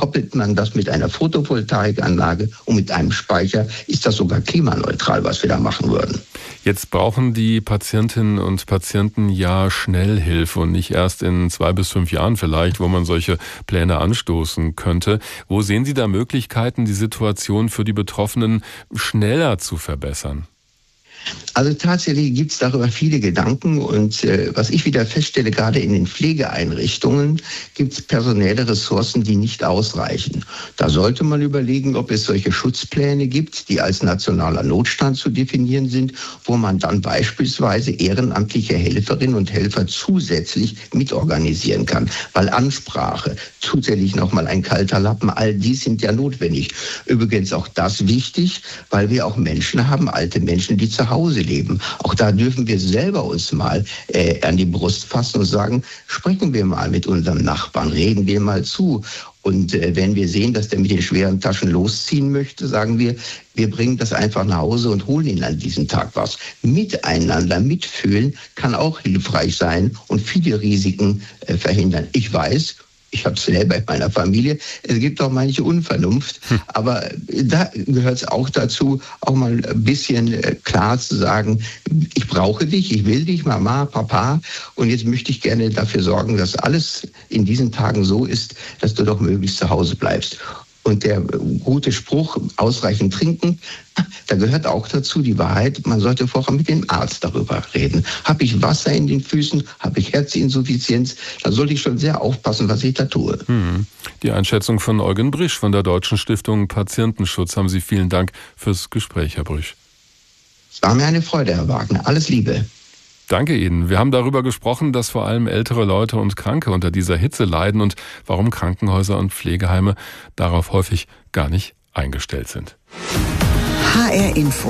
koppelt man das mit einer Photovoltaikanlage und mit einem Speicher, ist das sogar klimaneutral, was wir da machen würden. Jetzt brauchen die Patientinnen und Patienten ja Schnellhilfe und nicht erst in 2 bis 5 Jahren vielleicht, wo man solche Pläne anstoßen könnte. Wo sehen Sie da Möglichkeiten, die Situation für die Betroffenen schneller zu verbessern? Also tatsächlich gibt es darüber viele Gedanken und was ich wieder feststelle, gerade in den Pflegeeinrichtungen gibt es personelle Ressourcen, die nicht ausreichen. Da sollte man überlegen, ob es solche Schutzpläne gibt, die als nationaler Notstand zu definieren sind, wo man dann beispielsweise ehrenamtliche Helferinnen und Helfer zusätzlich mitorganisieren kann. Weil Ansprache, zusätzlich nochmal ein kalter Lappen, all dies sind ja notwendig. Übrigens auch das wichtig, weil wir auch Menschen haben, alte Menschen, die zu Hause leben. Auch da dürfen wir selber uns mal an die Brust fassen und sagen, sprechen wir mal mit unserem Nachbarn, reden wir mal zu. Und wenn wir sehen, dass der mit den schweren Taschen losziehen möchte, sagen wir, wir bringen das einfach nach Hause und holen ihn an diesem Tag was. Miteinander, mitfühlen kann auch hilfreich sein und viele Risiken verhindern. Ich weiß, ich habe es selber in meiner Familie, es gibt auch manche Unvernunft, aber da gehört es auch dazu, auch mal ein bisschen klar zu sagen, ich brauche dich, ich will dich, Mama, Papa, und jetzt möchte ich gerne dafür sorgen, dass alles in diesen Tagen so ist, dass du doch möglichst zu Hause bleibst. Und der gute Spruch, ausreichend trinken, da gehört auch dazu die Wahrheit, man sollte vorher mit dem Arzt darüber reden. Habe ich Wasser in den Füßen, habe ich Herzinsuffizienz, dann sollte ich schon sehr aufpassen, was ich da tue. Die Einschätzung von Eugen Brisch von der Deutschen Stiftung Patientenschutz. Haben Sie vielen Dank fürs Gespräch, Herr Brisch. Es war mir eine Freude, Herr Wagner. Alles Liebe. Danke Ihnen. Wir haben darüber gesprochen, dass vor allem ältere Leute und Kranke unter dieser Hitze leiden und warum Krankenhäuser und Pflegeheime darauf häufig gar nicht eingestellt sind. HR Info.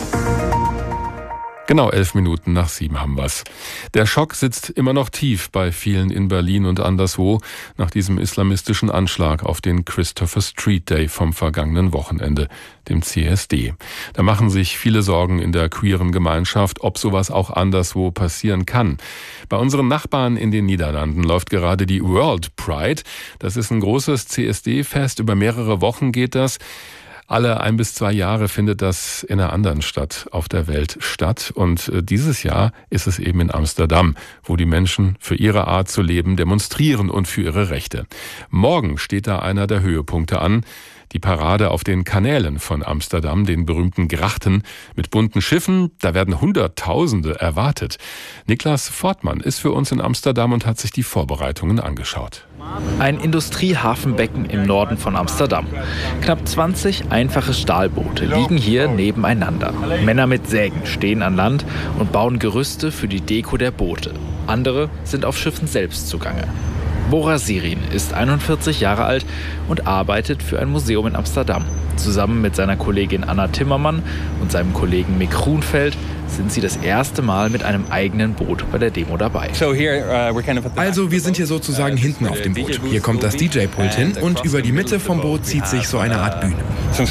Genau 7:11 haben wir's. Der Schock sitzt immer noch tief bei vielen in Berlin und anderswo nach diesem islamistischen Anschlag auf den Christopher Street Day vom vergangenen Wochenende, dem CSD. Da machen sich viele Sorgen in der queeren Gemeinschaft, ob sowas auch anderswo passieren kann. Bei unseren Nachbarn in den Niederlanden läuft gerade die World Pride. Das ist ein großes CSD-Fest. Über mehrere Wochen geht das. Alle 1 bis 2 Jahre findet das in einer anderen Stadt auf der Welt statt. Und dieses Jahr ist es eben in Amsterdam, wo die Menschen für ihre Art zu leben demonstrieren und für ihre Rechte. Morgen steht da einer der Höhepunkte an. Die Parade auf den Kanälen von Amsterdam, den berühmten Grachten mit bunten Schiffen. Da werden Hunderttausende erwartet. Niklas Fortmann ist für uns in Amsterdam und hat sich die Vorbereitungen angeschaut. Ein Industriehafenbecken im Norden von Amsterdam. Knapp 20 einfache Stahlboote liegen hier nebeneinander. Männer mit Sägen stehen an Land und bauen Gerüste für die Deko der Boote. Andere sind auf Schiffen selbst zugange. Bora Sirin ist 41 Jahre alt und arbeitet für ein Museum in Amsterdam. Zusammen mit seiner Kollegin Anna Timmermann und seinem Kollegen Mick Groenveld sind sie das erste Mal mit einem eigenen Boot bei der Demo dabei. Also wir sind hier sozusagen hinten auf dem Boot. Hier kommt das DJ-Pult hin und über die Mitte vom Boot zieht sich so eine Art Bühne.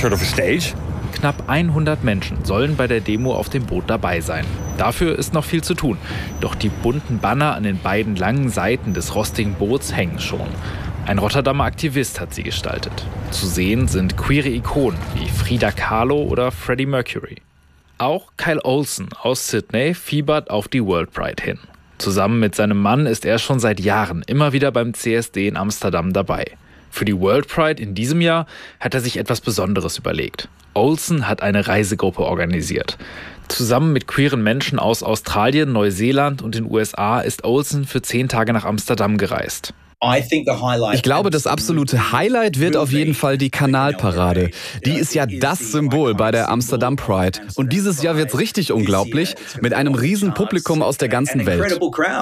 Knapp 100 Menschen sollen bei der Demo auf dem Boot dabei sein. Dafür ist noch viel zu tun. Doch die bunten Banner an den beiden langen Seiten des rostigen Boots hängen schon. Ein Rotterdamer Aktivist hat sie gestaltet. Zu sehen sind queere Ikonen wie Frida Kahlo oder Freddie Mercury. Auch Kyle Olsen aus Sydney fiebert auf die World Pride hin. Zusammen mit seinem Mann ist er schon seit Jahren immer wieder beim CSD in Amsterdam dabei. Für die World Pride in diesem Jahr hat er sich etwas Besonderes überlegt. Olsen hat eine Reisegruppe organisiert. Zusammen mit queeren Menschen aus Australien, Neuseeland und den USA ist Olsen für 10 Tage nach Amsterdam gereist. Ich glaube, das absolute Highlight wird auf jeden Fall die Kanalparade. Die ist ja das Symbol bei der Amsterdam Pride. Und dieses Jahr wird's richtig unglaublich, mit einem riesen Publikum aus der ganzen Welt.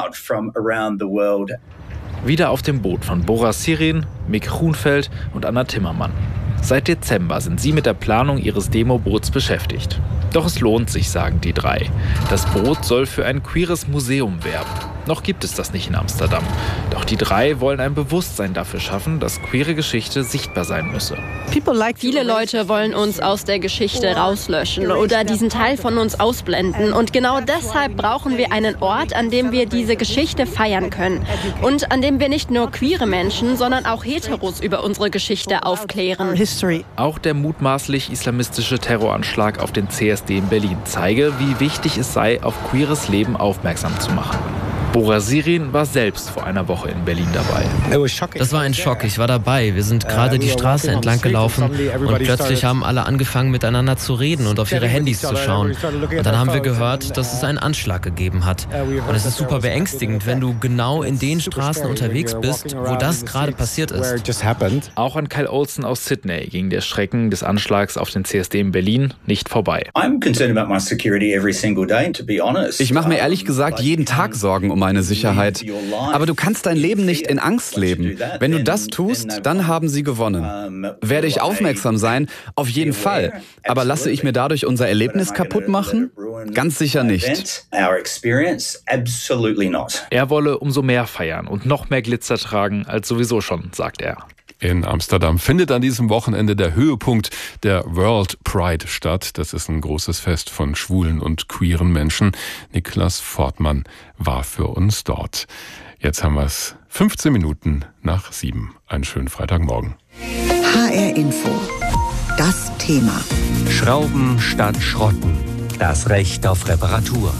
Wieder auf dem Boot von Bora Sirin, Mick Groenveld und Anna Timmermann. Seit Dezember sind sie mit der Planung ihres Demoboots beschäftigt. Doch es lohnt sich, sagen die drei. Das Boot soll für ein queeres Museum werben. Noch gibt es das nicht in Amsterdam. Doch die drei wollen ein Bewusstsein dafür schaffen, dass queere Geschichte sichtbar sein müsse. Viele Leute wollen uns aus der Geschichte rauslöschen oder diesen Teil von uns ausblenden. Und genau deshalb brauchen wir einen Ort, an dem wir diese Geschichte feiern können. Und an dem wir nicht nur queere Menschen, sondern auch Heteros über unsere Geschichte aufklären. Auch der mutmaßlich islamistische Terroranschlag auf den CSD in Berlin zeige, wie wichtig es sei, auf queeres Leben aufmerksam zu machen. Bora Sirin war selbst vor einer Woche in Berlin dabei. Das war ein Schock, ich war dabei. Wir sind gerade die Straße entlang gelaufen und plötzlich haben alle angefangen miteinander zu reden und auf ihre Handys zu schauen. Und dann haben wir gehört, dass es einen Anschlag gegeben hat. Und es ist super beängstigend, wenn du genau in den Straßen unterwegs bist, wo das gerade passiert ist. Auch an Kyle Olsen aus Sydney ging der Schrecken des Anschlags auf den CSD in Berlin nicht vorbei. Ich mache mir ehrlich gesagt jeden Tag Sorgen um meine Sicherheit. Aber du kannst dein Leben nicht in Angst leben. Wenn du das tust, dann haben sie gewonnen. Werde ich aufmerksam sein? Auf jeden Fall. Aber lasse ich mir dadurch unser Erlebnis kaputt machen? Ganz sicher nicht. Er wolle umso mehr feiern und noch mehr Glitzer tragen als sowieso schon, sagt er. In Amsterdam findet an diesem Wochenende der Höhepunkt der World Pride statt. Das ist ein großes Fest von schwulen und queeren Menschen. Niklas Fortmann war für uns dort. Jetzt haben wir es 15 Minuten nach 7. Einen schönen Freitagmorgen. HR Info. Das Thema. Schrauben statt Schrotten. Das Recht auf Reparatur.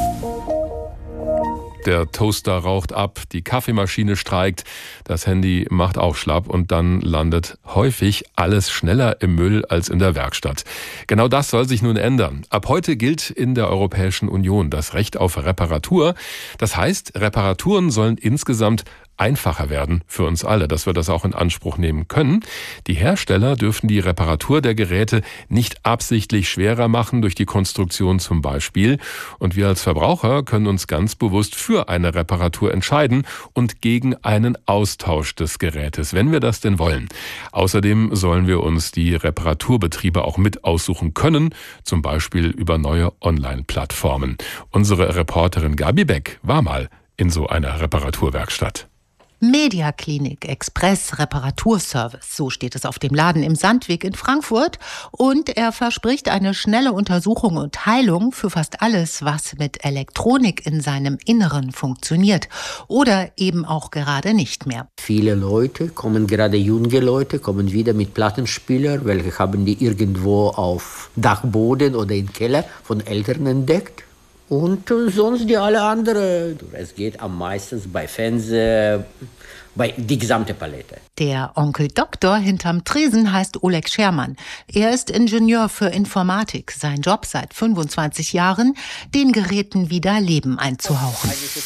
Der Toaster raucht ab, die Kaffeemaschine streikt, das Handy macht auch schlapp und dann landet häufig alles schneller im Müll als in der Werkstatt. Genau das soll sich nun ändern. Ab heute gilt in der Europäischen Union das Recht auf Reparatur. Das heißt, Reparaturen sollen insgesamt einfacher werden für uns alle, dass wir das auch in Anspruch nehmen können. Die Hersteller dürfen die Reparatur der Geräte nicht absichtlich schwerer machen, durch die Konstruktion zum Beispiel. Und wir als Verbraucher können uns ganz bewusst für eine Reparatur entscheiden und gegen einen Austausch des Gerätes, wenn wir das denn wollen. Außerdem sollen wir uns die Reparaturbetriebe auch mit aussuchen können, zum Beispiel über neue Online-Plattformen. Unsere Reporterin Gabi Beck war mal in so einer Reparaturwerkstatt. Mediaklinik Express Reparaturservice, so steht es auf dem Laden im Sandweg in Frankfurt. Und er verspricht eine schnelle Untersuchung und Heilung für fast alles, was mit Elektronik in seinem Inneren funktioniert. Oder eben auch gerade nicht mehr. Viele Leute kommen, gerade junge Leute, kommen wieder mit Plattenspielern, welche haben die irgendwo auf Dachboden oder im Keller von Eltern entdeckt. Und sonst die alle anderen. Es geht am meisten bei Fernseher, bei die gesamte Palette. Der Onkel Doktor hinterm Tresen heißt Oleg Schermann. Er ist Ingenieur für Informatik. Sein Job seit 25 Jahren, den Geräten wieder Leben einzuhauchen.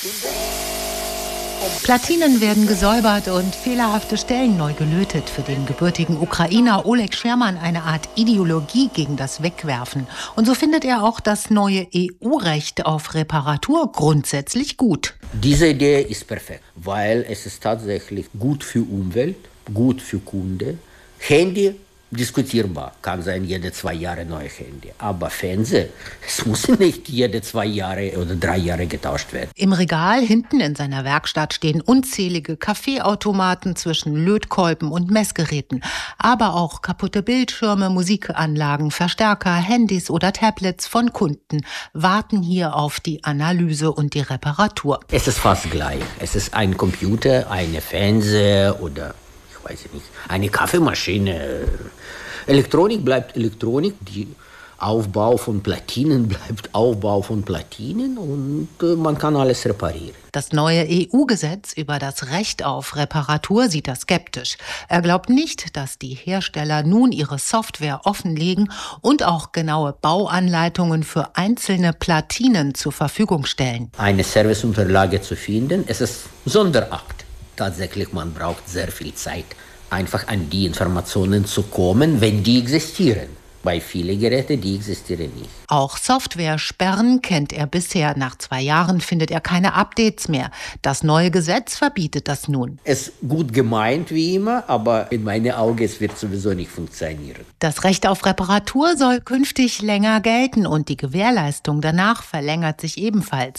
Platinen werden gesäubert und fehlerhafte Stellen neu gelötet. Für den gebürtigen Ukrainer Oleg Schermann eine Art Ideologie gegen das Wegwerfen. Und so findet er auch das neue EU-Recht auf Reparatur grundsätzlich gut. Diese Idee ist perfekt, weil es ist tatsächlich gut für Umwelt, gut für Kunde. Handy, diskutierbar, kann sein jede 2 Jahre neue Handy. Aber Fernseher, es muss nicht jede 2 Jahre oder 3 Jahre getauscht werden. Im Regal hinten in seiner Werkstatt stehen unzählige Kaffeeautomaten zwischen Lötkolben und Messgeräten. Aber auch kaputte Bildschirme, Musikanlagen, Verstärker, Handys oder Tablets von Kunden warten hier auf die Analyse und die Reparatur. Es ist fast gleich. Es ist ein Computer, eine Fernseher oder weiß ich nicht, eine Kaffeemaschine. Elektronik bleibt Elektronik, der Aufbau von Platinen bleibt Aufbau von Platinen und man kann alles reparieren. Das neue EU-Gesetz über das Recht auf Reparatur sieht er skeptisch. Er glaubt nicht, dass die Hersteller nun ihre Software offenlegen und auch genaue Bauanleitungen für einzelne Platinen zur Verfügung stellen. Eine Serviceunterlage zu finden, es ist Sonderakt. Tatsächlich, man braucht sehr viel Zeit, einfach an die Informationen zu kommen, wenn die existieren. Bei vielen Geräten, die existieren nicht. Auch Software-Sperren kennt er bisher. Nach 2 Jahren findet er keine Updates mehr. Das neue Gesetz verbietet das nun. Es ist gut gemeint wie immer, aber in meinen Augen es wird sowieso nicht funktionieren. Das Recht auf Reparatur soll künftig länger gelten und die Gewährleistung danach verlängert sich ebenfalls.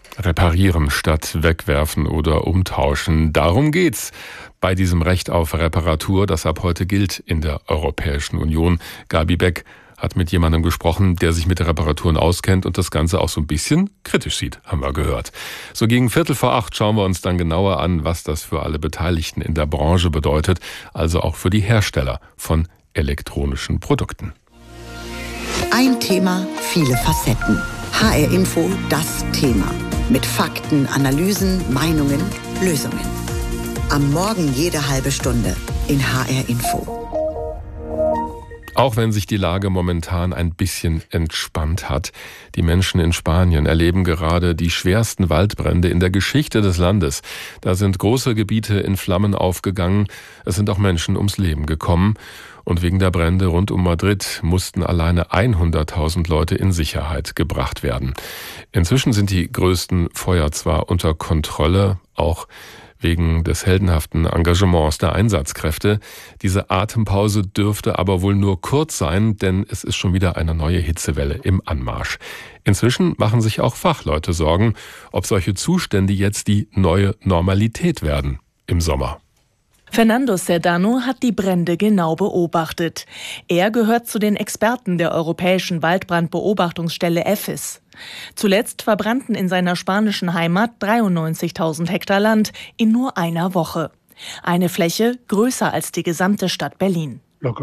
Reparieren statt wegwerfen oder umtauschen. Darum geht's bei diesem Recht auf Reparatur, das ab heute gilt in der Europäischen Union. Gabi Beck hat mit jemandem gesprochen, der sich mit Reparaturen auskennt und das Ganze auch so ein bisschen kritisch sieht, haben wir gehört. So gegen 7:15 schauen wir uns dann genauer an, was das für alle Beteiligten in der Branche bedeutet, also auch für die Hersteller von elektronischen Produkten. Ein Thema, viele Facetten. HR Info, das Thema. Mit Fakten, Analysen, Meinungen, Lösungen. Am Morgen jede halbe Stunde in HR Info. Auch wenn sich die Lage momentan ein bisschen entspannt hat, die Menschen in Spanien erleben gerade die schwersten Waldbrände in der Geschichte des Landes. Da sind große Gebiete in Flammen aufgegangen, es sind auch Menschen ums Leben gekommen. Und wegen der Brände rund um Madrid mussten alleine 100.000 Leute in Sicherheit gebracht werden. Inzwischen sind die größten Feuer zwar unter Kontrolle, auch wegen des heldenhaften Engagements der Einsatzkräfte. Diese Atempause dürfte aber wohl nur kurz sein, denn es ist schon wieder eine neue Hitzewelle im Anmarsch. Inzwischen machen sich auch Fachleute Sorgen, ob solche Zustände jetzt die neue Normalität werden im Sommer. Fernando Sedano hat die Brände genau beobachtet. Er gehört zu den Experten der Europäischen Waldbrandbeobachtungsstelle EFIS. Zuletzt verbrannten in seiner spanischen Heimat 93.000 Hektar Land in nur einer Woche. Eine Fläche größer als die gesamte Stadt Berlin.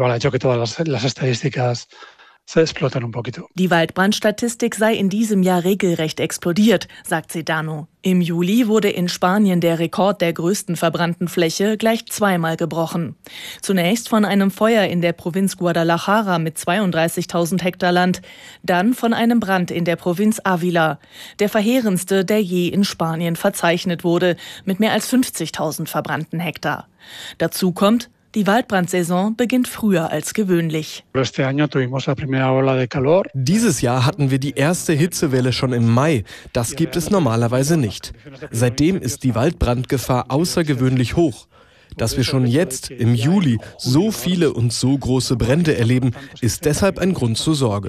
Die Waldbrandstatistik sei in diesem Jahr regelrecht explodiert, sagt Sedano. Im Juli wurde in Spanien der Rekord der größten verbrannten Fläche gleich zweimal gebrochen. Zunächst von einem Feuer in der Provinz Guadalajara mit 32.000 Hektar Land, dann von einem Brand in der Provinz Ávila, der verheerendste, der je in Spanien verzeichnet wurde, mit mehr als 50.000 verbrannten Hektar. Dazu kommt, die Waldbrandsaison beginnt früher als gewöhnlich. Dieses Jahr hatten wir die erste Hitzewelle schon im Mai. Das gibt es normalerweise nicht. Seitdem ist die Waldbrandgefahr außergewöhnlich hoch. Dass wir schon jetzt im Juli so viele und so große Brände erleben, ist deshalb ein Grund zur Sorge.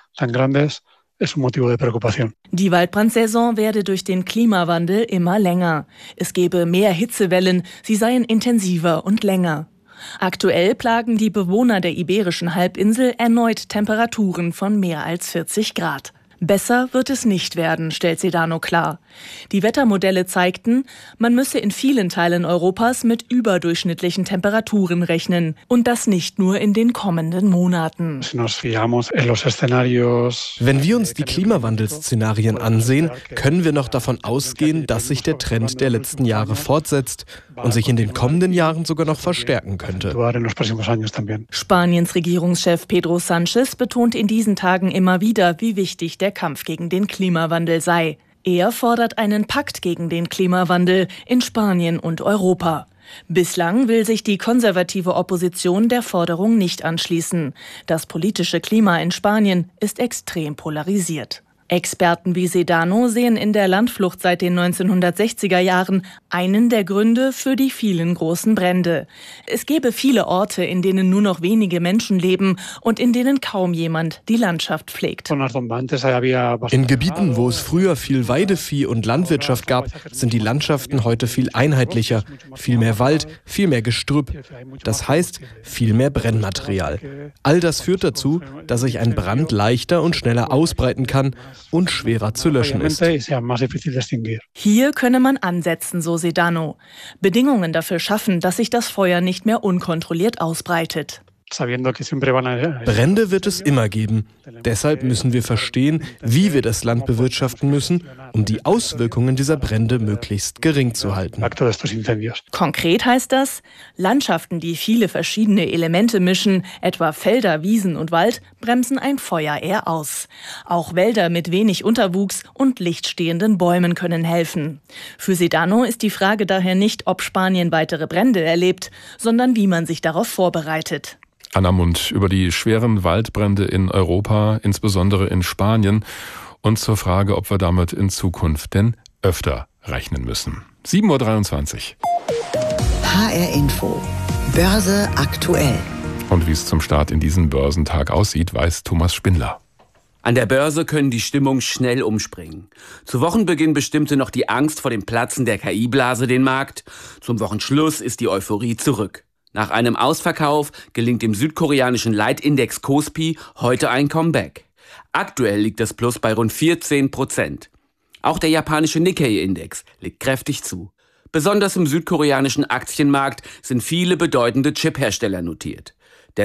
Die Waldbrandsaison werde durch den Klimawandel immer länger. Es gebe mehr Hitzewellen, sie seien intensiver und länger. Aktuell plagen die Bewohner der Iberischen Halbinsel erneut Temperaturen von mehr als 40 Grad. Besser wird es nicht werden, stellt Sedano klar. Die Wettermodelle zeigten, man müsse in vielen Teilen Europas mit überdurchschnittlichen Temperaturen rechnen. Und das nicht nur in den kommenden Monaten. Wenn wir uns die Klimawandelszenarien ansehen, können wir noch davon ausgehen, dass sich der Trend der letzten Jahre fortsetzt und sich in den kommenden Jahren sogar noch verstärken könnte. Spaniens Regierungschef Pedro Sánchez betont in diesen Tagen immer wieder, wie wichtig der Kampf gegen den Klimawandel sei. Er fordert einen Pakt gegen den Klimawandel in Spanien und Europa. Bislang will sich die konservative Opposition der Forderung nicht anschließen. Das politische Klima in Spanien ist extrem polarisiert. Experten wie Sedano sehen in der Landflucht seit den 1960er Jahren einen der Gründe für die vielen großen Brände. Es gäbe viele Orte, in denen nur noch wenige Menschen leben und in denen kaum jemand die Landschaft pflegt. In Gebieten, wo es früher viel Weidevieh und Landwirtschaft gab, sind die Landschaften heute viel einheitlicher. Viel mehr Wald, viel mehr Gestrüpp. Das heißt, viel mehr Brennmaterial. All das führt dazu, dass sich ein Brand leichter und schneller ausbreiten kann und schwerer zu löschen ist. Hier könne man ansetzen, so Sedano. Bedingungen dafür schaffen, dass sich das Feuer nicht mehr unkontrolliert ausbreitet. Brände wird es immer geben. Deshalb müssen wir verstehen, wie wir das Land bewirtschaften müssen, um die Auswirkungen dieser Brände möglichst gering zu halten. Konkret heißt das, Landschaften, die viele verschiedene Elemente mischen, etwa Felder, Wiesen und Wald, bremsen ein Feuer eher aus. Auch Wälder mit wenig Unterwuchs und lichtstehenden Bäumen können helfen. Für Sedano ist die Frage daher nicht, ob Spanien weitere Brände erlebt, sondern wie man sich darauf vorbereitet. Anna Mundt über die schweren Waldbrände in Europa, insbesondere in Spanien, und zur Frage, ob wir damit in Zukunft denn öfter rechnen müssen. 7:23 Uhr. HR Info. Börse aktuell. Und wie es zum Start in diesen Börsentag aussieht, weiß Thomas Spindler. An der Börse können die Stimmungen schnell umspringen. Zu Wochenbeginn bestimmte noch die Angst vor dem Platzen der KI-Blase den Markt. Zum Wochenschluss ist die Euphorie zurück. Nach einem Ausverkauf gelingt dem südkoreanischen Leitindex Kospi heute ein Comeback. Aktuell liegt das Plus bei rund 14%. Auch der japanische Nikkei-Index legt kräftig zu. Besonders im südkoreanischen Aktienmarkt sind viele bedeutende Chiphersteller notiert.